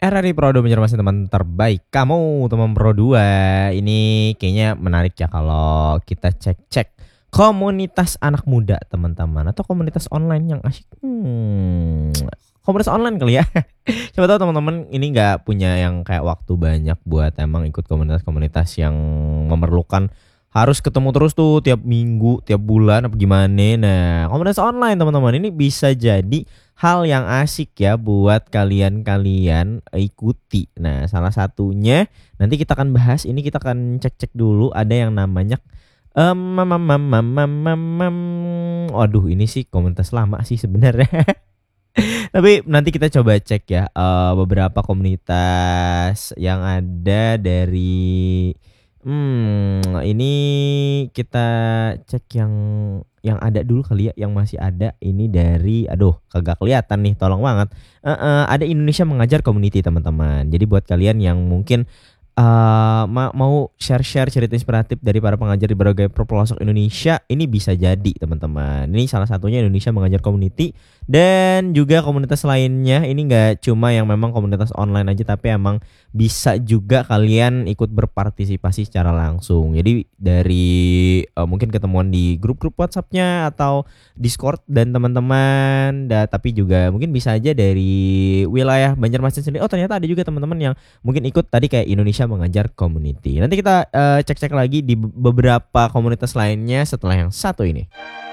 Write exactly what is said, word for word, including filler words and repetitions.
R R I Pro dua Banjarmasin teman terbaik kamu teman Pro dua. Ini kayaknya menarik ya kalau kita cek-cek komunitas anak muda teman-teman, atau komunitas online yang asyik. Hmm, komunitas online kali ya. Coba tahu teman-teman ini nggak punya yang kayak waktu banyak buat emang ikut komunitas-komunitas yang memerlukan harus ketemu terus tuh tiap minggu, tiap bulan apa gimana. Nah, komunitas online teman-teman ini bisa jadi hal yang asik ya buat kalian-kalian ikuti. Nah, salah satunya nanti kita akan bahas ini, kita akan cek-cek dulu ada yang namanya em, mam, mam, mam, mam, mam, mam, mam. Waduh, ini sih komunitas lama sih sebenarnya. Tapi nanti kita coba cek ya eh, beberapa komunitas yang ada dari hmm ini kita cek yang yang ada dulu kali ya, yang masih ada ini dari aduh kagak kelihatan nih, tolong banget. Eh, eh, ada Indonesia Mengajar Community teman-teman. Jadi buat kalian yang mungkin eh, ma- mau share-share cerita inspiratif dari para pengajar di berbagai pelosok Indonesia, ini bisa jadi teman-teman. Ini salah satunya Indonesia Mengajar Community. Dan juga komunitas lainnya ini nggak cuma yang memang komunitas online aja, tapi emang bisa juga kalian ikut berpartisipasi secara langsung. Jadi dari eh, mungkin ketemuan di grup-grup WhatsApp-nya atau Discord dan teman-teman, da, tapi juga mungkin bisa aja dari wilayah Banjarmasin sendiri. Oh, ternyata ada juga teman-teman yang mungkin ikut tadi kayak Indonesia Mengajar Community. Nanti kita eh, cek-cek lagi di be- beberapa komunitas lainnya setelah yang satu ini.